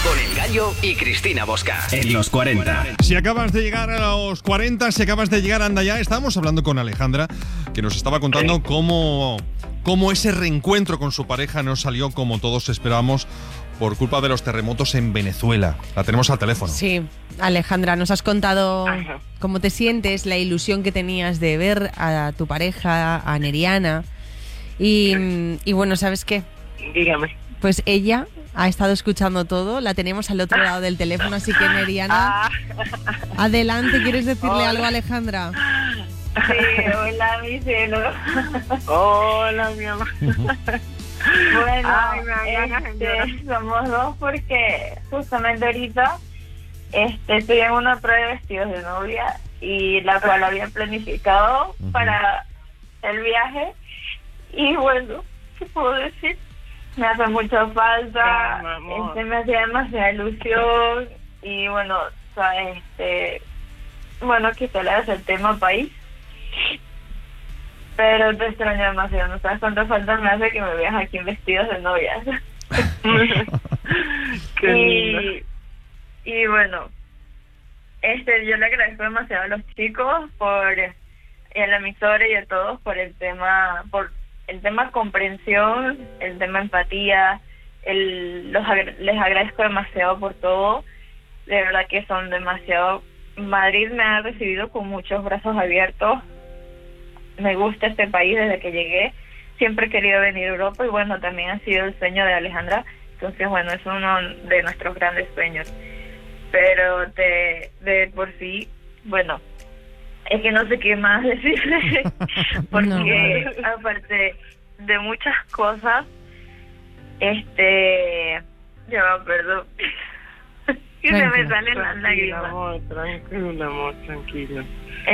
Con El Gallo y Cristina Bosca. En los 40. Si acabas de llegar a los 40, si acabas de llegar a Anda Ya, estábamos hablando con Alejandra, que nos estaba contando cómo ese reencuentro con su pareja no salió como todos esperábamos por culpa de los terremotos en Venezuela. La tenemos al teléfono. Sí, Alejandra, nos has contado cómo te sientes, la ilusión que tenías de ver a tu pareja, a Neriana. Y bueno, ¿sabes qué? Dígame. Pues ella ha estado escuchando todo, la tenemos al otro lado del teléfono, así que Neriana, adelante, ¿quieres decirle algo a Alejandra? Sí, hola mi cielo. Hola, mi amor. Bueno, somos dos porque justamente ahorita estoy en una prueba de vestidos de novia y la cual había planificado para el viaje y bueno, ¿qué puedo decir? Me hace mucha falta, me hacía demasiada ilusión y bueno, bueno, quizá le hace el tema país, pero te extraño demasiado, no sabes cuánta falta me hace que me veas aquí en vestidos de novia. y bueno, yo le agradezco demasiado a los chicos y a la emisora y a todos por el tema comprensión, el tema empatía, les agradezco demasiado por todo, de verdad que son demasiado. Madrid me ha recibido con muchos brazos abiertos, me gusta este país desde que llegué, siempre he querido venir a Europa y bueno, también ha sido el sueño de Alejandra, entonces bueno, es uno de nuestros grandes sueños, pero de por sí, bueno, es que no sé qué más decirle, porque aparte de muchas cosas, perdón, que se me salen las lágrimas. Amor, tranquilo.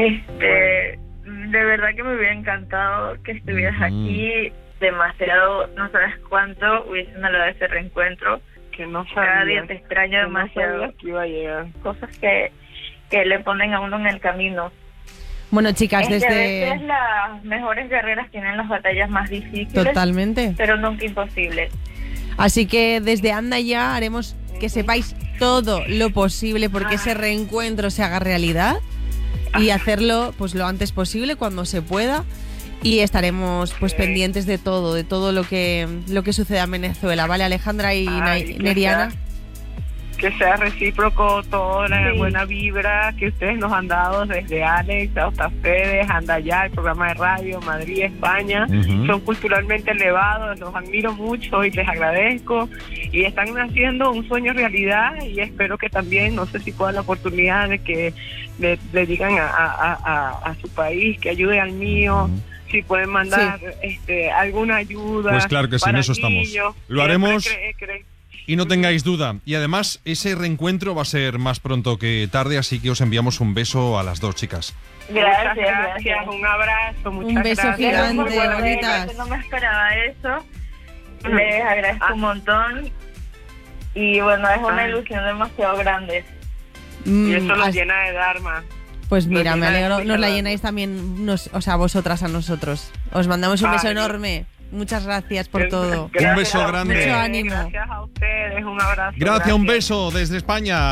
De verdad que me hubiera encantado que estuvieras aquí, demasiado, no sabes cuánto hubiese anhelado ese reencuentro, que no sabía, cada día te extraño demasiado, no que iba a llegar. Cosas que le ponen a uno en el camino. Bueno, chicas, A veces las mejores guerreras tienen las batallas más difíciles. Totalmente. Pero nunca imposibles. Así que desde Anda Ya haremos que sepáis todo lo posible porque ese reencuentro se haga realidad y hacerlo pues lo antes posible, cuando se pueda. Y estaremos pues pendientes de todo lo que suceda en Venezuela, ¿vale, Alejandra y Neriana? Que sea recíproco toda la buena vibra que ustedes nos han dado desde Alex hasta ustedes, Anda Ya, el programa de radio, Madrid, España. Son culturalmente elevados, los admiro mucho y les agradezco. Y están haciendo un sueño realidad y espero que también, no sé si puedan la oportunidad de que le digan a su país que ayude al mío. Si pueden mandar alguna ayuda. Pues claro que sí, en eso estamos. Lo haremos. Y no tengáis duda. Y además, ese reencuentro va a ser más pronto que tarde, así que os enviamos un beso a las dos, chicas. Gracias. Un abrazo, muchas un beso gracias. gigante, bonitas. No me esperaba eso. Les agradezco un montón. Y bueno, es una ilusión demasiado grande. Y eso nos llena de Dharma. Pues mira, me alegro. Nos la llenáis también, vosotras a nosotros. Os mandamos un beso enorme. Muchas gracias por todo. Un beso grande. Mucho ánimo. Gracias a ustedes, un abrazo. Gracias, un beso desde España.